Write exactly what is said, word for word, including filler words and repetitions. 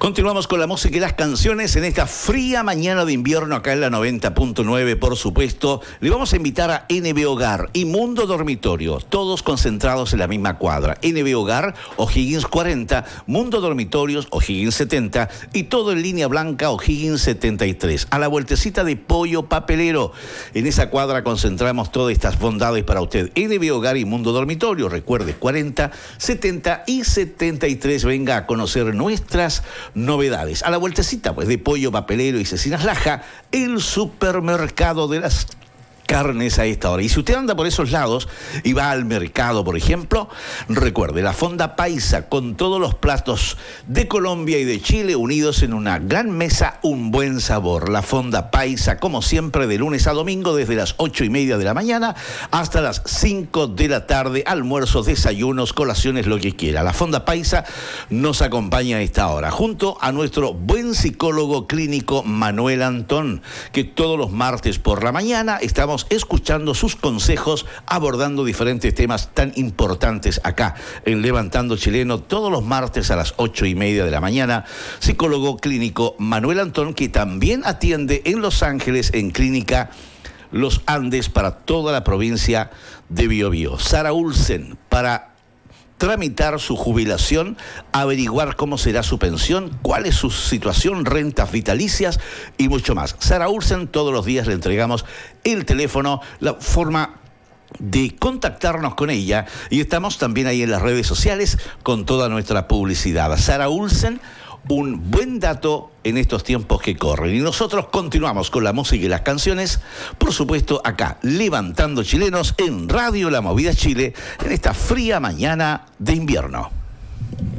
Continuamos con la música y las canciones en esta fría mañana de invierno acá en la noventa punto nueve, por supuesto. Le vamos a invitar a N B Hogar y Mundo Dormitorio, todos concentrados en la misma cuadra. N B Hogar, O'Higgins cuarenta, Mundo Dormitorios, O'Higgins setenta y todo en línea blanca, O'Higgins setenta y tres. A la vueltecita de Pollo Papelero. En esa cuadra concentramos todas estas bondades para usted. N B Hogar y Mundo Dormitorio, recuerde, cuarenta, setenta y setenta y tres. Venga a conocer nuestras novedades. A la vueltecita, pues, de Pollo Papelero y Cecinas Laja, el supermercado de las carnes a esta hora. Y si usted anda por esos lados y va al mercado, por ejemplo, recuerde, la fonda paisa con todos los platos de Colombia y de Chile unidos en una gran mesa, un buen sabor. La fonda paisa, como siempre, de lunes a domingo, desde las ocho y media de la mañana hasta las cinco de la tarde, almuerzos, desayunos, colaciones, lo que quiera. La fonda paisa nos acompaña a esta hora, junto a nuestro buen psicólogo clínico Manuel Antón, que todos los martes por la mañana estamos escuchando sus consejos, abordando diferentes temas tan importantes acá en Levantando Chileno, todos los martes a las ocho y media de la mañana. Psicólogo clínico Manuel Antón, que también atiende en Los Ángeles en Clínica Los Andes para toda la provincia de Biobío. Sara Olsen, para tramitar su jubilación, averiguar cómo será su pensión, cuál es su situación, rentas vitalicias y mucho más. Sara Olsen, todos los días le entregamos el teléfono, la forma de contactarnos con ella, y estamos también ahí en las redes sociales con toda nuestra publicidad. Sara Olsen, un buen dato en estos tiempos que corren. Y nosotros continuamos con la música y las canciones, por supuesto, acá, Levantando Chilenos en Radio La Movida Chile, en esta fría mañana de invierno.